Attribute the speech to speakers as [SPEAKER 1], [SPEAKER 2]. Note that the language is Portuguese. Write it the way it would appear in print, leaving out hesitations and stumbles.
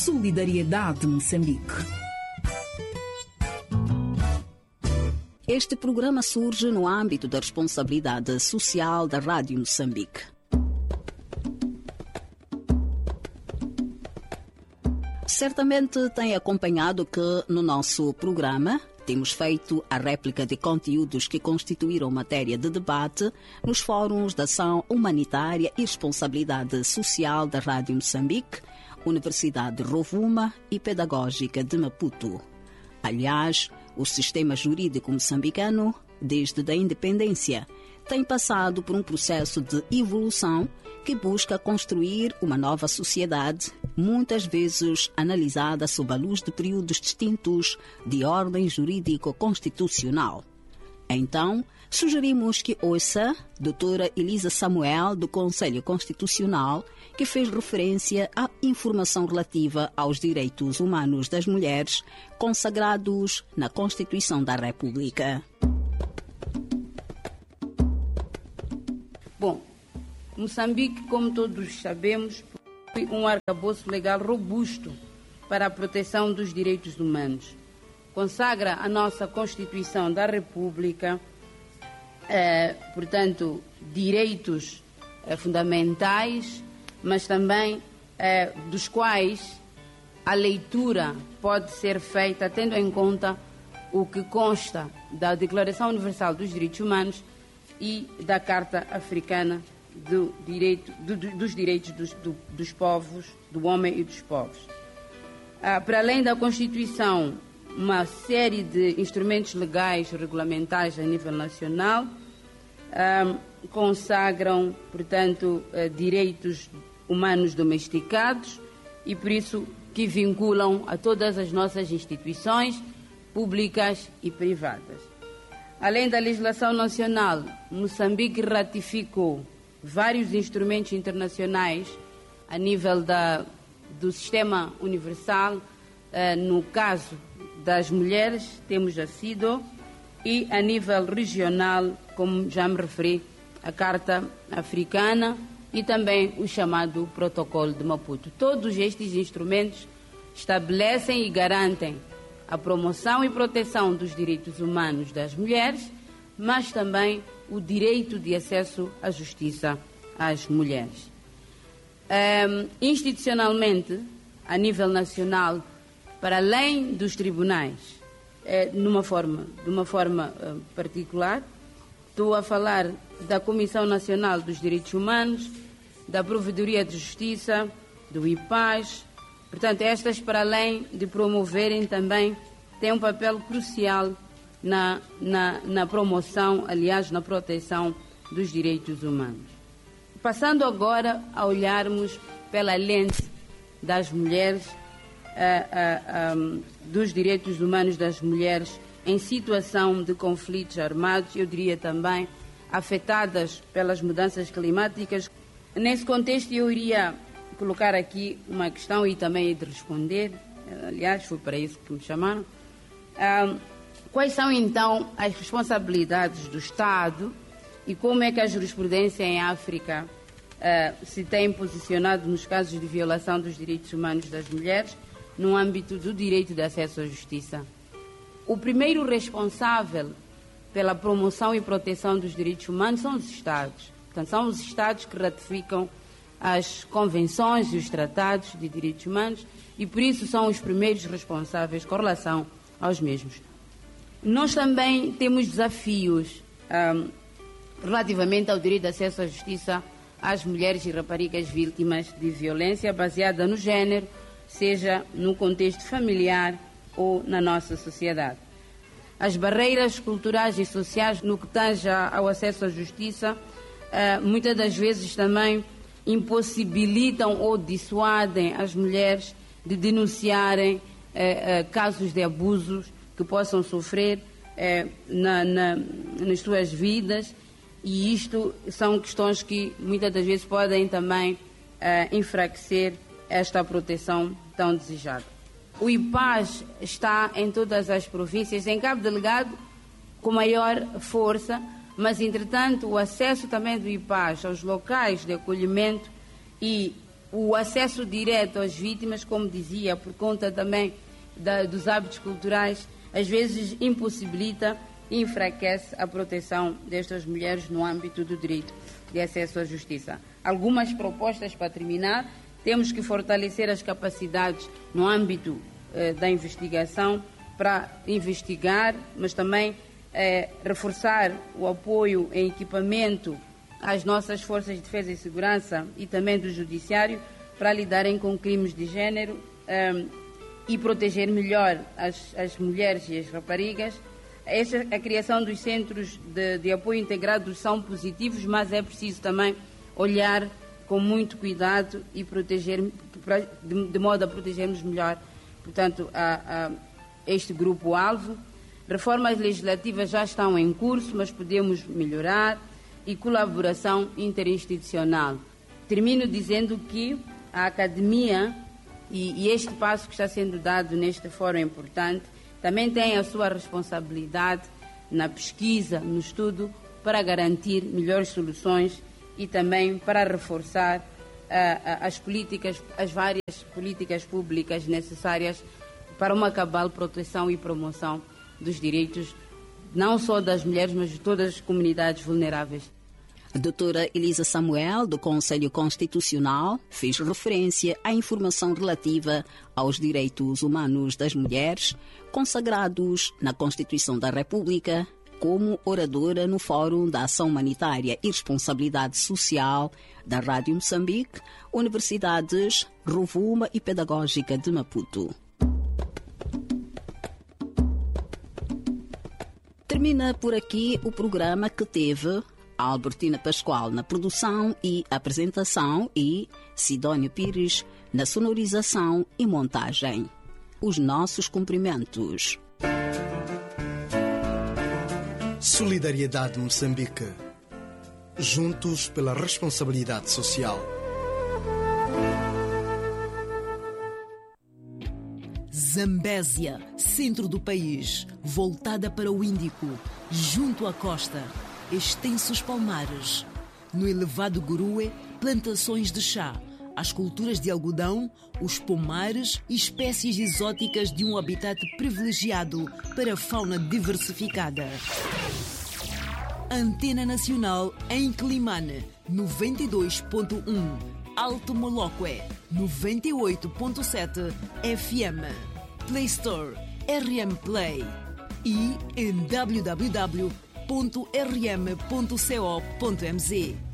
[SPEAKER 1] Solidariedade Moçambique.
[SPEAKER 2] Este programa surge no âmbito da responsabilidade social da Rádio Moçambique. Certamente tem acompanhado que no nosso programa temos feito a réplica de conteúdos que constituíram matéria de debate nos fóruns da ação humanitária e responsabilidade social da Rádio Moçambique, Universidade Rovuma e Pedagógica de Maputo. Aliás, o sistema jurídico moçambicano, desde a independência, tem passado por um processo de evolução que busca construir uma nova sociedade, muitas vezes analisada sob a luz de períodos distintos de ordem jurídico-constitucional. Então, sugerimos que ouça a doutora Elisa Samuel, do Conselho Constitucional, que fez referência à informação relativa aos direitos humanos das mulheres consagrados na Constituição da República.
[SPEAKER 3] Bom, Moçambique, como todos sabemos, possui um arcabouço legal robusto para a proteção dos direitos humanos. Consagra a nossa Constituição da República, portanto, direitos fundamentais, mas também dos quais a leitura pode ser feita tendo em conta o que consta da Declaração Universal dos Direitos Humanos e da Carta Africana dos Direitos dos Povos, do Homem e dos Povos. Para além da Constituição, uma série de instrumentos legais regulamentares a nível nacional consagram, portanto, direitos humanos domesticados e, por isso, que vinculam a todas as nossas instituições públicas e privadas. Além da legislação nacional, Moçambique ratificou vários instrumentos internacionais a nível do sistema universal. No caso das mulheres, temos a CIDO, e a nível regional, como já me referi, a Carta Africana e também o chamado Protocolo de Maputo. Todos estes instrumentos estabelecem e garantem a promoção e proteção dos direitos humanos das mulheres, mas também o direito de acesso à justiça às mulheres. Institucionalmente, a nível nacional, para além dos tribunais, de uma forma particular, estou a falar da Comissão Nacional dos Direitos Humanos, da Provedoria de Justiça, do IPAS. Portanto, estas, para além de promoverem, também têm um papel crucial na promoção, aliás, na proteção dos direitos humanos. Passando agora a olharmos pela lente das mulheres, dos direitos humanos das mulheres em situação de conflitos armados, eu diria também afetadas pelas mudanças climáticas. Nesse contexto, eu iria colocar aqui uma questão e também de responder, aliás, foi para isso que me chamaram. Quais são, então, as responsabilidades do Estado e como é que a jurisprudência em África se tem posicionado nos casos de violação dos direitos humanos das mulheres no âmbito do direito de acesso à justiça? O primeiro responsável pela promoção e proteção dos direitos humanos são os Estados. Portanto, são os Estados que ratificam as convenções e os tratados de direitos humanos e, por isso, são os primeiros responsáveis com relação aos mesmos. Nós também temos desafios relativamente ao direito de acesso à justiça às mulheres e raparigas vítimas de violência baseada no género, seja no contexto familiar ou na nossa sociedade. As barreiras culturais e sociais no que tange ao acesso à justiça muitas das vezes também impossibilitam ou dissuadem as mulheres de denunciarem casos de abusos que possam sofrer nas suas vidas, e isto são questões que muitas das vezes podem também enfraquecer esta proteção tão desejada. O IPAS está em todas as províncias, em Cabo Delgado com maior força, mas entretanto o acesso também do IPAS aos locais de acolhimento e o acesso direto às vítimas, como dizia, por conta também dos hábitos culturais, às vezes impossibilita e enfraquece a proteção destas mulheres no âmbito do direito de acesso à justiça. Algumas propostas para terminar: temos que fortalecer as capacidades no âmbito da investigação para investigar, mas também reforçar o apoio em equipamento às nossas forças de defesa e segurança e também do judiciário para lidarem com crimes de género e proteger melhor as mulheres e as raparigas. A criação dos centros de apoio integrado são positivos, mas é preciso também olhar com muito cuidado e proteger, de modo a protegermos melhor, portanto, este grupo-alvo. Reformas legislativas já estão em curso, mas podemos melhorar, e colaboração interinstitucional. Termino dizendo que a academia, e este passo que está sendo dado neste fórum é importante, também tem a sua responsabilidade na pesquisa, no estudo, para garantir melhores soluções e também para reforçar as várias políticas públicas necessárias para uma cabal proteção e promoção dos direitos, não só das mulheres, mas de todas as comunidades vulneráveis.
[SPEAKER 2] A doutora Elisa Samuel, do Conselho Constitucional, fez referência à informação relativa aos direitos humanos das mulheres, consagrados na Constituição da República, como oradora no Fórum da Ação Humanitária e Responsabilidade Social da Rádio Moçambique, Universidades Rovuma e Pedagógica de Maputo. Termina por aqui o programa que teve Albertina Pascoal na produção e apresentação e Sidónio Pires na sonorização e montagem. Os nossos cumprimentos.
[SPEAKER 1] Solidariedade Moçambique. Juntos pela responsabilidade social.
[SPEAKER 4] Zambésia, centro do país, voltada para o Índico, junto à costa, extensos palmares. No elevado Gurue, plantações de chá, as culturas de algodão, os pomares e espécies exóticas de um habitat privilegiado para a fauna diversificada. Antena Nacional em Climane, 92.1. Alto Moloque, 98.7 FM. Play Store, RM Play. E em www.rm.co.mz.